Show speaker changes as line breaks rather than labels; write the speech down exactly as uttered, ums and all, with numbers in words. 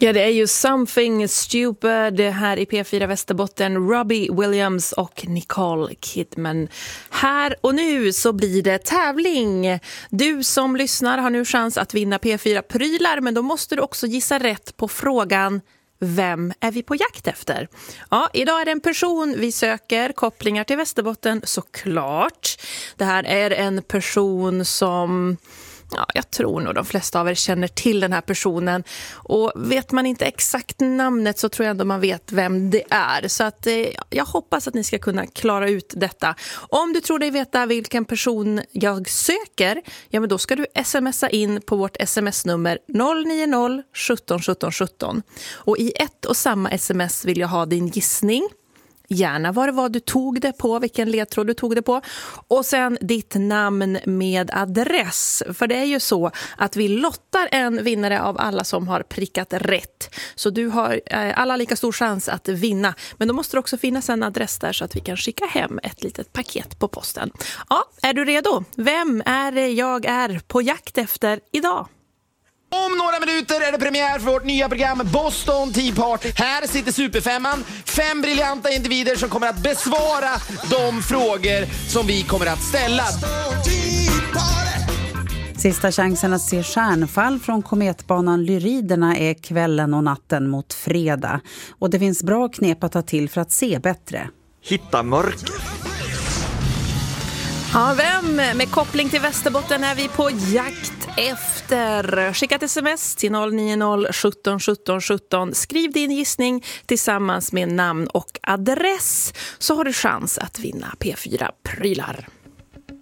Ja, det är ju Something Stupid här i P fyra Västerbotten. Robbie Williams och Nicole Kidman. Här och nu så blir det tävling. Du som lyssnar har nu chans att vinna P fyra-prylar, men då måste du också gissa rätt på frågan: vem är vi på jakt efter? Ja, idag är det en person vi söker kopplingar till Västerbotten, såklart. Det här är en person som... Ja, jag tror nog de flesta av er känner till den här personen. Och vet man inte exakt namnet så tror jag ändå man vet vem det är. Så att, eh, jag hoppas att ni ska kunna klara ut detta. Om du tror dig veta vilken person jag söker, ja men då ska du smsa in på vårt sms-nummer noll nio noll sjutton sjutton sjutton. Och i ett och samma sms vill jag ha din gissning. Gärna vad det var du tog det på, vilken ledtråd du tog det på. Och sen ditt namn med adress. För det är ju så att vi lottar en vinnare av alla som har prickat rätt. Så du har eh, alla lika stor chans att vinna. Men då måste det också finnas en adress där så att vi kan skicka hem ett litet paket på posten. Ja, är du redo? Vem är det jag är på jakt efter idag?
Om några minuter är det premiär för vårt nya program Boston Tea Party. Här sitter Superfemman, fem briljanta individer som kommer att besvara de frågor som vi kommer att ställa.
Sista chansen att se stjärnfall från kometbanan Lyriderna är kvällen och natten mot fredag. Och det finns bra knep att ta till för att se bättre.
Hitta mörker.
Ja, vem med koppling till Västerbotten är vi på jakt efter? Skicka ett sms till noll nio noll sjutton sjutton sjutton. Skriv din gissning tillsammans med namn och adress så har du chans att vinna P fyra-prylar.